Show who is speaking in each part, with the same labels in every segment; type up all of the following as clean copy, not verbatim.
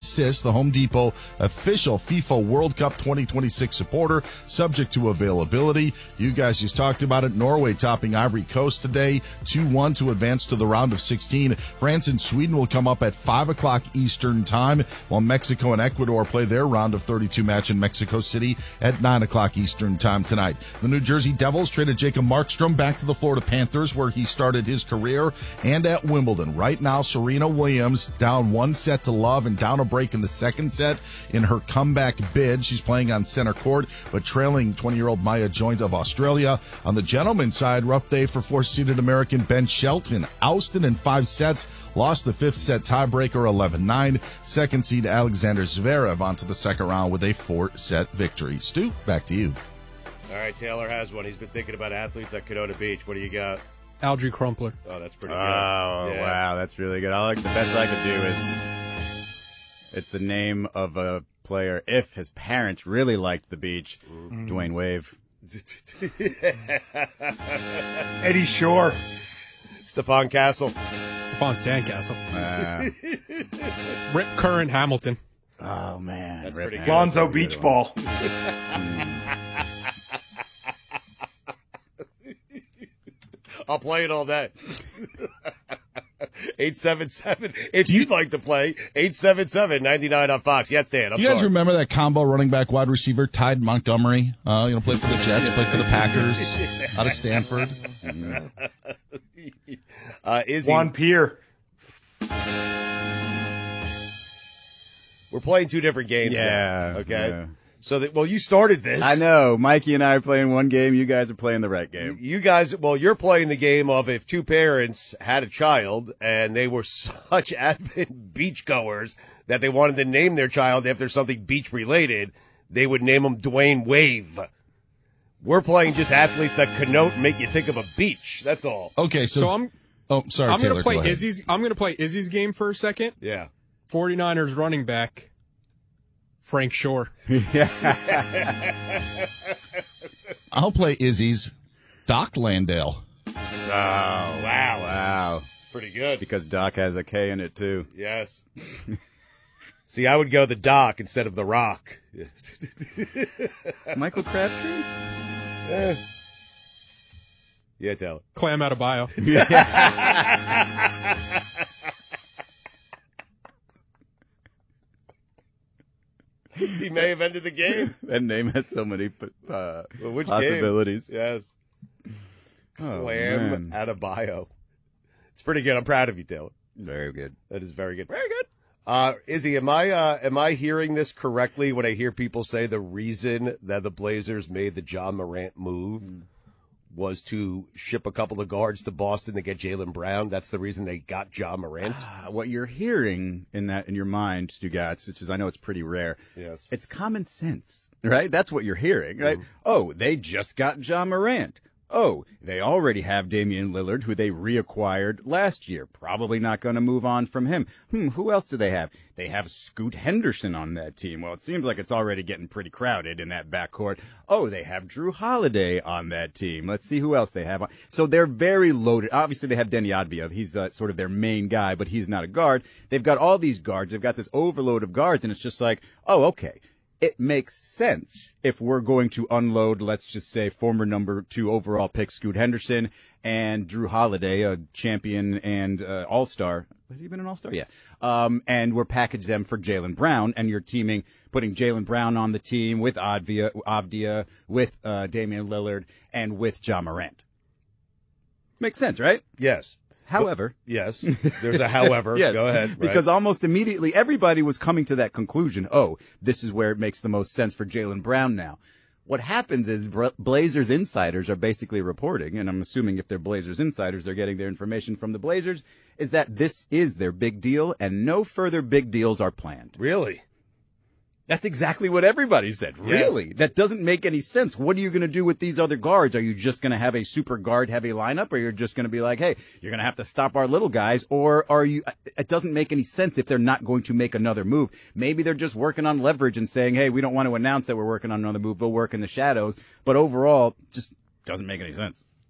Speaker 1: assist, the Home Depot official FIFA World Cup 2026 supporter, subject to availability. You guys just talked about it. Norway topping Ivory Coast today, 2-1 to advance to the round of 16. France and Sweden will come up at 5 o'clock Eastern time, while Mexico and Ecuador play their round of 32 match in Mexico City at 9 o'clock Eastern time tonight. The New Jersey Devils traded Jacob Markstrom back to the Florida Panthers, where he started his career, and at Wimbledon. Right now, Serena Williams down 1-0 and down a break in the second set in her comeback bid. She's playing on center court, but trailing 20-year-old Maya Joint of Australia. On the gentlemen's side, rough day for fourth-seeded American Ben Shelton. Ousted in 5 sets, lost the fifth set tiebreaker 11-9. Second seed Alexander Zverev onto the second round with a 4-set victory. Stu, back to you.
Speaker 2: All right, Taylor has one. He's been thinking about athletes at Kedona Beach. What do you got?
Speaker 3: Algie Crumpler.
Speaker 2: Oh, that's pretty good.
Speaker 4: Oh,
Speaker 2: yeah.
Speaker 4: Wow, that's really good. The best I could do is it's the name of a player if his parents really liked the beach. Dwayne Wave.
Speaker 5: Eddie Shore.
Speaker 2: Stefan Castle.
Speaker 3: Stefan Sandcastle. Rip Curran Hamilton.
Speaker 4: Oh, man.
Speaker 2: That's pretty good.
Speaker 5: Lonzo Beach Ball.
Speaker 2: I'll play it all day. 877. If you'd like to play, 877-99 on Fox. Yes, Dan.
Speaker 1: You guys remember that combo running back wide receiver, Tide Montgomery? Played for the Jets, played for the Packers, out of Stanford.
Speaker 2: Izzy,
Speaker 5: Juan Pierre.
Speaker 2: we're playing two different games
Speaker 4: Yeah.
Speaker 2: now, okay?
Speaker 4: Yeah.
Speaker 2: So, you started this.
Speaker 4: I know. Mikey and I are playing one game. You guys are playing the right game.
Speaker 2: You guys, you're playing the game of if two parents had a child and they were such avid beachgoers that they wanted to name their child after something beach-related, they would name him Dwayne Wave. We're playing just athletes that connote and make you think of a beach. That's all.
Speaker 1: Okay, so
Speaker 3: I'm
Speaker 1: sorry,
Speaker 3: I'm
Speaker 1: Taylor,
Speaker 3: gonna play
Speaker 1: go ahead.
Speaker 3: Izzy's. I'm gonna play Izzy's game for a second.
Speaker 2: Yeah.
Speaker 3: 49ers running back Frank Shore.
Speaker 1: I'll play Izzy's Doc Landale.
Speaker 2: Oh, wow.
Speaker 4: Wow.
Speaker 2: Pretty good.
Speaker 4: Because Doc has a K in it, too.
Speaker 2: Yes. See, I would go the Doc instead of the Rock.
Speaker 4: Michael Crabtree?
Speaker 2: Yeah, tell it.
Speaker 3: Clam Adebayo.
Speaker 2: He may have ended the game.
Speaker 4: That name has so many
Speaker 2: Which
Speaker 4: possibilities.
Speaker 2: Game? Yes.
Speaker 4: Oh,
Speaker 2: Clam
Speaker 4: man.
Speaker 2: Adebayo. It's pretty good. I'm proud of you, Taylor.
Speaker 4: Very good.
Speaker 2: That is very good. Very good. Izzy, am I hearing this correctly when I hear people say the reason that the Blazers made the John Morant move was to ship a couple of guards to Boston to get Jaylen Brown? That's the reason they got John Morant?
Speaker 4: What you're hearing in your mind, Stugats, which is, I know it's pretty rare.
Speaker 2: Yes.
Speaker 4: It's common sense, right? That's what you're hearing, right? Oh, they just got John Morant. Oh, they already have Damian Lillard, who they reacquired last year. Probably not going to move on from him. Who else do they have? They have Scoot Henderson on that team. Well, it seems like it's already getting pretty crowded in that backcourt. Oh, they have Drew Holiday on that team. Let's see who else they have on. So they're very loaded. Obviously, they have Denny Adbia. He's sort of their main guy, but he's not a guard. They've got all these guards. They've got this overload of guards, and it's just like, oh, okay. It makes sense if we're going to unload, let's just say, former number 2 overall pick Scoot Henderson and Drew Holiday, a champion and all-star. Has he been an all-star? Yeah. And we're packaging them for Jaylen Brown, and you're putting Jaylen Brown on the team with Avdia, with Damian Lillard, and with Ja Morant. Makes sense, right?
Speaker 2: Yes.
Speaker 4: However.
Speaker 2: Yes. There's a however.
Speaker 4: Yes,
Speaker 2: Go ahead. Right.
Speaker 4: Because almost immediately everybody was coming to that conclusion. Oh, this is where it makes the most sense for Jaylen Brown now. What happens is Blazers insiders are basically reporting, and I'm assuming if they're Blazers insiders, they're getting their information from the Blazers, is that this is their big deal and no further big deals are planned.
Speaker 2: Really?
Speaker 4: That's exactly what everybody said. Really?
Speaker 2: Yes.
Speaker 4: That doesn't make any sense. What are you going to do with these other guards? Are you just going to have a super guard heavy lineup, or you're just going to be like, hey, you're going to have to stop our little guys, or are you, it doesn't make any sense if they're not going to make another move. Maybe they're just working on leverage and saying, hey, we don't want to announce that we're working on another move. We'll work in the shadows. But overall, just doesn't make any sense.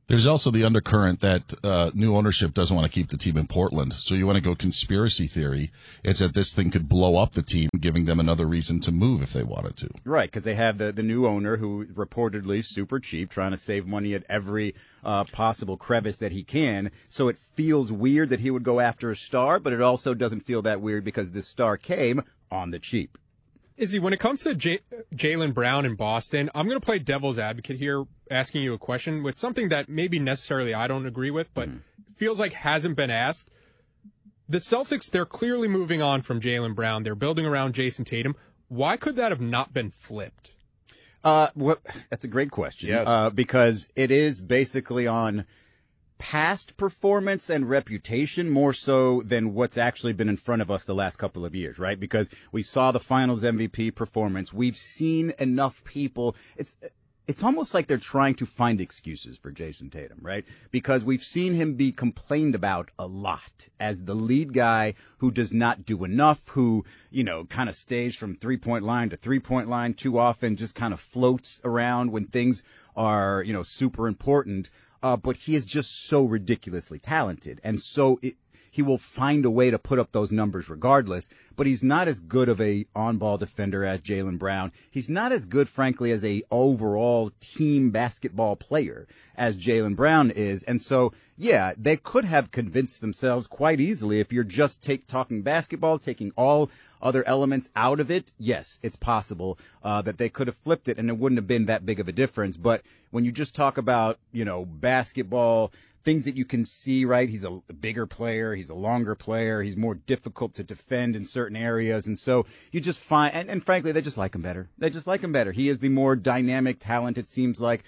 Speaker 1: There's also the undercurrent that new ownership doesn't want to keep the team in Portland. So you want to go conspiracy theory. It's that this thing could blow up the team, giving them another reason to move if they wanted to.
Speaker 4: Right, because they have the new owner who reportedly super cheap, trying to save money at every possible crevice that he can. So it feels weird that he would go after a star, but it also doesn't feel that weird because this star came on the cheap.
Speaker 3: Izzy, when it comes to Jaylen Brown in Boston, I'm going to play devil's advocate here, asking you a question with something that maybe necessarily I don't agree with, but feels like hasn't been asked. The Celtics, they're clearly moving on from Jaylen Brown. They're building around Jason Tatum. Why could that have not been flipped?
Speaker 4: That's a great question.
Speaker 2: Yes.
Speaker 4: Because it is basically on past performance and reputation more so than what's actually been in front of us the last couple of years, right? Because we saw the finals MVP performance. We've seen enough people. It's almost like they're trying to find excuses for Jason Tatum, right? Because we've seen him be complained about a lot as the lead guy who does not do enough, who, kind of stays from 3-point line to 3-point line too often, just kind of floats around when things are, super important. But he is just so ridiculously talented. And so he will find a way to put up those numbers regardless. But he's not as good of a on-ball defender as Jaylen Brown. He's not as good, frankly, as a overall team basketball player as Jaylen Brown is. And so, yeah, they could have convinced themselves quite easily if you're just talking basketball, taking all other elements out of it. Yes, it's possible that they could have flipped it and it wouldn't have been that big of a difference. But when you just talk about, basketball, things that you can see, right? He's a bigger player. He's a longer player. He's more difficult to defend in certain areas. And so you just find, and frankly, they just like him better. They just like him better. He is the more dynamic talent, it seems like.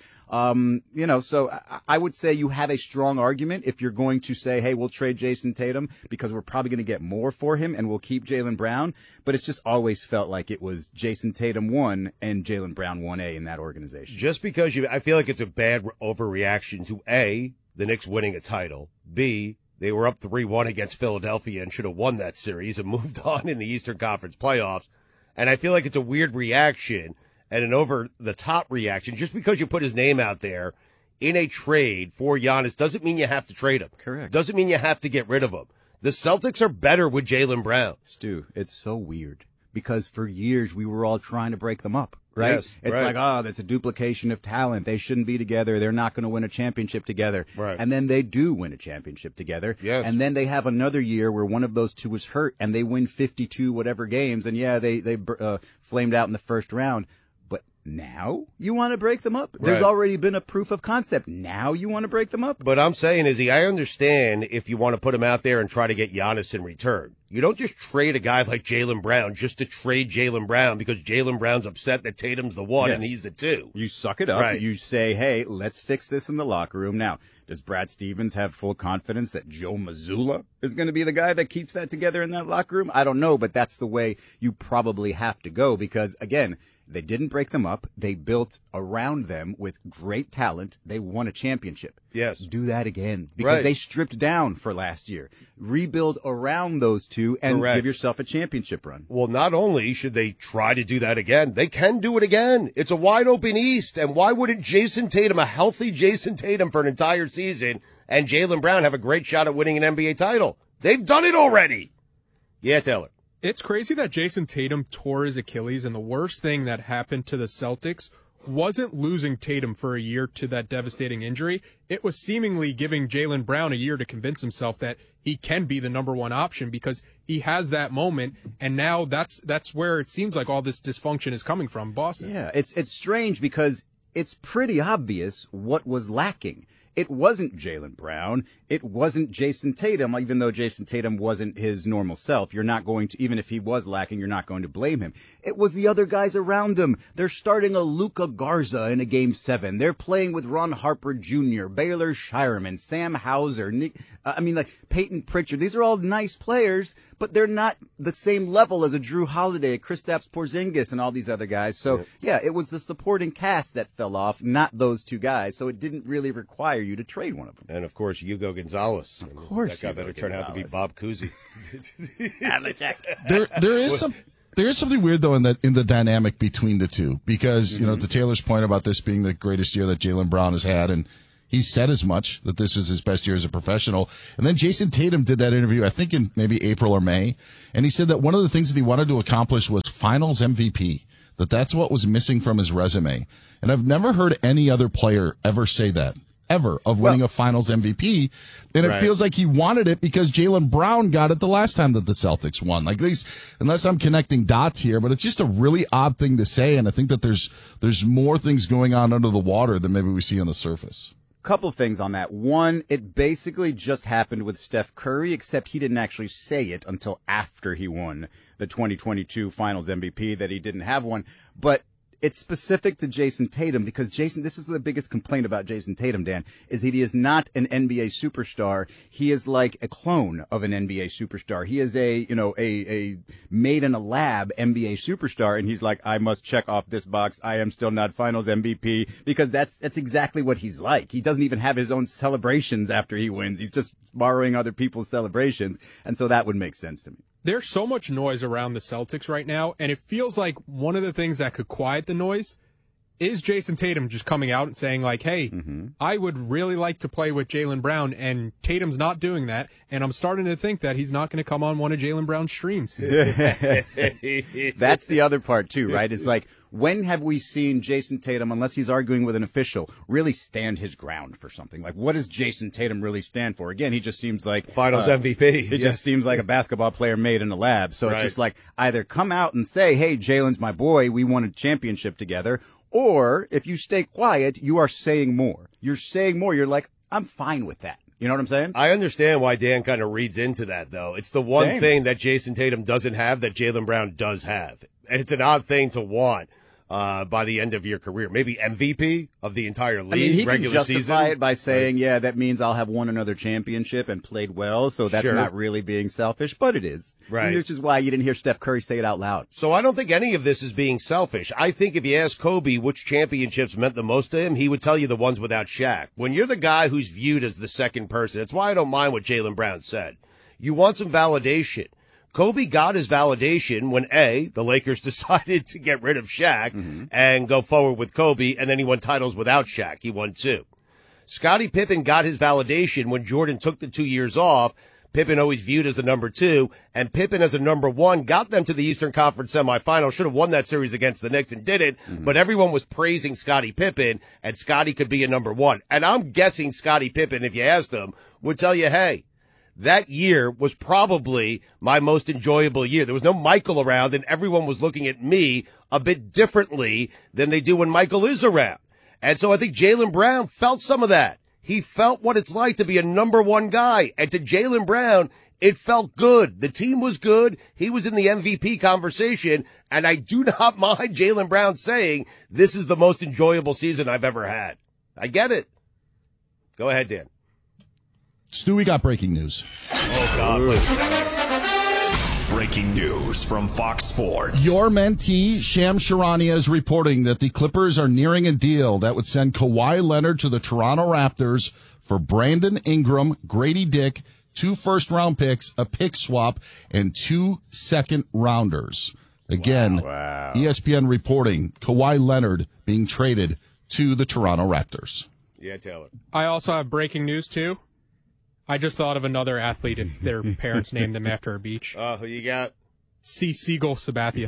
Speaker 4: So I would say you have a strong argument if you're going to say, hey, we'll trade Jason Tatum because we're probably going to get more for him and we'll keep Jaylen Brown. But it's just always felt like it was Jason Tatum 1 and Jaylen Brown 1A in that organization.
Speaker 2: Just because I feel like it's a bad overreaction to A, the Knicks winning a title, B, they were up 3-1 against Philadelphia and should have won that series and moved on in the Eastern Conference playoffs. And I feel like it's a weird reaction and an over-the-top reaction. Just because you put his name out there in a trade for Giannis doesn't mean you have to trade him.
Speaker 4: Correct.
Speaker 2: Doesn't mean you have to get rid of him. The Celtics are better with Jaylen Brown.
Speaker 4: Stu, it's so weird because for years we were all trying to break them up. Right?
Speaker 2: Yes,
Speaker 4: it's
Speaker 2: right.
Speaker 4: like, that's a duplication of talent. They shouldn't be together. They're not going to win a championship together.
Speaker 2: Right.
Speaker 4: And then they do win a championship together.
Speaker 2: Yes.
Speaker 4: And then they have another year where one of those two is hurt and they win 52 whatever games. And yeah, they flamed out in the first round. But now you want to break them up?
Speaker 2: Right.
Speaker 4: There's already been a proof of concept. Now you want to break them up?
Speaker 2: But I'm saying, Izzy, I understand if you want to put him out there and try to get Giannis in return. You don't just trade a guy like Jaylen Brown just to trade Jaylen Brown because Jaylen Brown's upset that Tatum's the 1 and he's the 2.
Speaker 4: You suck it up.
Speaker 2: Right.
Speaker 4: You say, hey, let's fix this in the locker room. Now, does Brad Stevens have full confidence that Joe Mazzulla is going to be the guy that keeps that together in that locker room? I don't know, but that's the way you probably have to go because, again, they didn't break them up. They built around them with great talent. They won a championship.
Speaker 2: Yes.
Speaker 4: Do that again because they stripped down for last year. Rebuild around those two and give yourself a championship run.
Speaker 2: Well, not only should they try to do that again, they can do it again. It's a wide open East. And why wouldn't Jason Tatum, a healthy Jason Tatum for an entire season, and Jaylen Brown have a great shot at winning an NBA title? They've done it already. Yeah, Taylor.
Speaker 3: It's crazy that Jason Tatum tore his Achilles, and the worst thing that happened to the Celtics wasn't losing Tatum for a year to that devastating injury. It was seemingly giving Jaylen Brown a year to convince himself that he can be the number one option because he has that moment, and now that's where it seems like all this dysfunction is coming from, Boston.
Speaker 4: Yeah, it's strange because it's pretty obvious what was lacking. It wasn't Jaylen Brown. It wasn't Jason Tatum, even though Jason Tatum wasn't his normal self. You're not going to, even if he was lacking, you're not going to blame him. It was the other guys around him. They're starting a Luka Garza in a Game 7. They're playing with Ron Harper Jr., Baylor Shireman, Sam Hauser, Peyton Pritchard. These are all nice players, but they're not the same level as a Drew Holiday, Kristaps Porzingis, and all these other guys. So, yeah, it was the supporting cast that fell off, not those two guys. So it didn't really require you to trade one of them.
Speaker 2: And, of course, Hugo Gonzalez.
Speaker 4: Of course,
Speaker 2: that guy better turn out to be Bob Cousy.
Speaker 1: There is something weird though in the dynamic between the two because to Taylor's point about this being the greatest year that Jaylen Brown has had, and He said as much, that this was his best year as a professional. And then Jason Tatum did that interview, I think in maybe April or May. And he said that one of the things that he wanted to accomplish was finals MVP, that's what was missing from his resume. And I've never heard any other player ever say that, ever, of winning a finals MVP. And it feels like he wanted it because Jaylen Brown got it the last time that the Celtics won. Like, these, unless I'm connecting dots here, but it's just a really odd thing to say. And I think that there's more things going on under the water than maybe we see on the surface.
Speaker 4: Couple things on that. One, it basically just happened with Steph Curry, except he didn't actually say it until after he won the 2022 Finals MVP that he didn't have one. But it's specific to Jason Tatum because Jason, this is the biggest complaint about Jason Tatum, Dan, is that he is not an NBA superstar. He is like a clone of an NBA superstar. He is a made in a lab NBA superstar. And he's like, I must check off this box. I am still not Finals MVP because that's exactly what he's like. He doesn't even have his own celebrations after he wins. He's just borrowing other people's celebrations. And so that would make sense to me.
Speaker 3: There's so much noise around the Celtics right now, and it feels like one of the things that could quiet the noise is Jason Tatum just coming out and saying, like, hey, I would really like to play with Jaylen Brown, and Tatum's not doing that, and I'm starting to think that he's not going to come on one of Jaylen Brown's streams.
Speaker 4: That's the other part, too, right? It's like, when have we seen Jason Tatum, unless he's arguing with an official, really stand his ground for something? Like, what does Jason Tatum really stand for? Again, he just seems like
Speaker 2: Finals MVP.
Speaker 4: He just seems like a basketball player made in a lab. So it's just like, either come out and say, hey, Jaylen's my boy, we won a championship together, or if you stay quiet, you are saying more. You're saying more. You're like, I'm fine with that. You know what I'm saying?
Speaker 2: I understand why Dan kind of reads into that, though. It's the one thing that Jason Tatum doesn't have that Jaylen Brown does have. And it's an odd thing to want by the end of your career. Maybe MVP of the entire league,
Speaker 4: I mean, he
Speaker 2: regular
Speaker 4: can justify
Speaker 2: season.
Speaker 4: it by saying, yeah, that means I'll have won another championship and played well, so that's not really being selfish, but it is.
Speaker 2: Right.
Speaker 4: Which is why you didn't hear Steph Curry say it out loud.
Speaker 2: So I don't think any of this is being selfish. I think if you ask Kobe which championships meant the most to him, he would tell you the ones without Shaq. When you're the guy who's viewed as the second person, it's why I don't mind what Jaylen Brown said. You want some validation. Kobe got his validation when, the Lakers decided to get rid of Shaq and go forward with Kobe, and then he won titles without Shaq. He won 2. Scottie Pippen got his validation when Jordan took the 2 years off. Pippen always viewed as the number 2, and Pippen as a number 1 got them to the Eastern Conference semifinal. Should have won that series against the Knicks and didn't, but everyone was praising Scottie Pippen, and Scottie could be a number 1. And I'm guessing Scottie Pippen, if you asked him, would tell you, hey, that year was probably my most enjoyable year. There was no Michael around, and everyone was looking at me a bit differently than they do when Michael is around. And so I think Jaylen Brown felt some of that. He felt what it's like to be a number 1 guy. And to Jaylen Brown, it felt good. The team was good. He was in the MVP conversation. And I do not mind Jaylen Brown saying, this is the most enjoyable season I've ever had. I get it. Go ahead, Dan.
Speaker 1: Stu, we got breaking news.
Speaker 2: Oh, God.
Speaker 6: Breaking news from Fox Sports.
Speaker 1: Your mentee, Shams Charania, is reporting that the Clippers are nearing a deal that would send Kawhi Leonard to the Toronto Raptors for Brandon Ingram, Grady Dick, 2 first-round picks, a pick swap, and 2 second-rounders. Again, ESPN reporting Kawhi Leonard being traded to the Toronto Raptors.
Speaker 2: Yeah, Taylor.
Speaker 3: I also have breaking news, too. I just thought of another athlete if their parents named them after a beach.
Speaker 2: Who you got?
Speaker 3: C. Siegel Sabathia.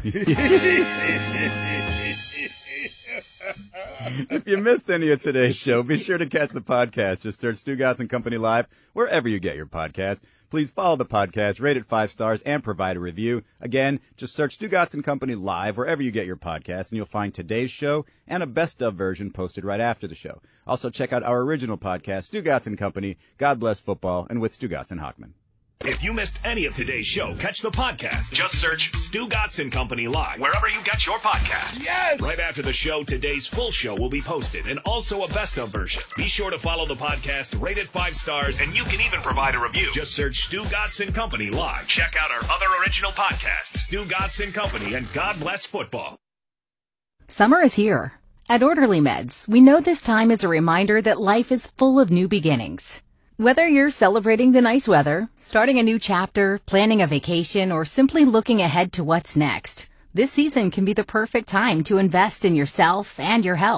Speaker 4: If you missed any of today's show, be sure to catch the podcast. Just search Stu Gatz & Company Live wherever you get your podcast. Please follow the podcast, rate it 5 stars, and provide a review. Again, just search Stu Gatz & Company Live wherever you get your podcast, and you'll find today's show and a best-of version posted right after the show. Also, check out our original podcast, Stu Gatz & Company, God Bless Football, and with Stu Gatz and Hochman.
Speaker 6: If you missed any of today's show, catch the podcast. Just search Stu Gatz & Company Live, wherever you get your podcast.
Speaker 2: Yes!
Speaker 6: Right after the show, today's full show will be posted, and also a best-of version. Be sure to follow the podcast, rate it 5 stars, and you can even provide a review. Just search Stu Gatz & Company Live. Check out our other original podcasts, Stu Gatz & Company and God Bless Football.
Speaker 7: Summer is here. At Orderly Meds, we know this time is a reminder that life is full of new beginnings. Whether you're celebrating the nice weather, starting a new chapter, planning a vacation, or simply looking ahead to what's next, this season can be the perfect time to invest in yourself and your health.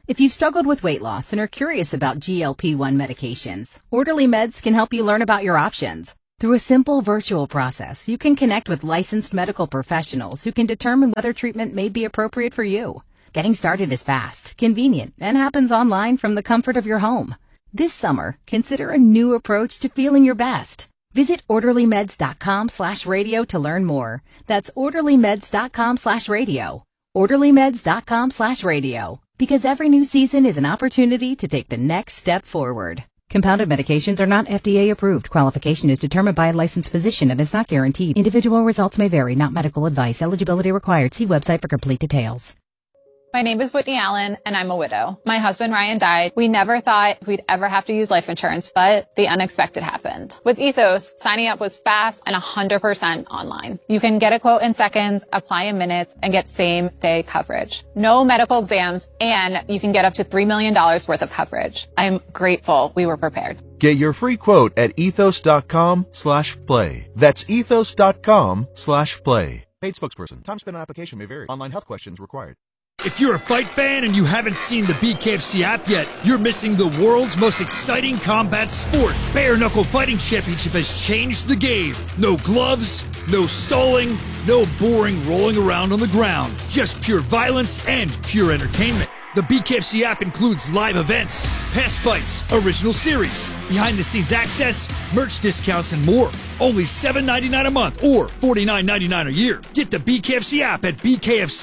Speaker 7: If you've struggled with weight loss and are curious about GLP-1 medications, Orderly Meds can help you learn about your options. Through a simple virtual process, you can connect with licensed medical professionals who can determine whether treatment may be appropriate for you. Getting started is fast, convenient, and happens online from the comfort of your home. This summer, consider a new approach to feeling your best. Visit orderlymeds.com/radio to learn more. That's orderlymeds.com/radio. orderlymeds.com/radio. Because every new season is an opportunity to take the next step forward. Compounded medications are not FDA approved. Qualification is determined by a licensed physician and is not guaranteed. Individual results may vary, not medical advice. Eligibility required. See website for complete details.
Speaker 8: My name is Whitney Allen, and I'm a widow. My husband, Ryan, died. We never thought we'd ever have to use life insurance, but the unexpected happened. With Ethos, signing up was fast and 100% online. You can get a quote in seconds, apply in minutes, and get same-day coverage. No medical exams, and you can get up to $3 million worth of coverage. I'm grateful we were prepared.
Speaker 9: Get your free quote at ethos.com/play. That's ethos.com/play. Paid spokesperson. Time spent on application may vary. Online health questions required.
Speaker 10: If you're a fight fan and you haven't seen the BKFC app yet, you're missing the world's most exciting combat sport. Bare Knuckle Fighting Championship has changed the game. No gloves, no stalling, no boring rolling around on the ground. Just pure violence and pure entertainment. The BKFC app includes live events, past fights, original series, behind-the-scenes access, merch discounts, and more. Only $7.99 a month or $49.99 a year. Get the BKFC app at BKFC.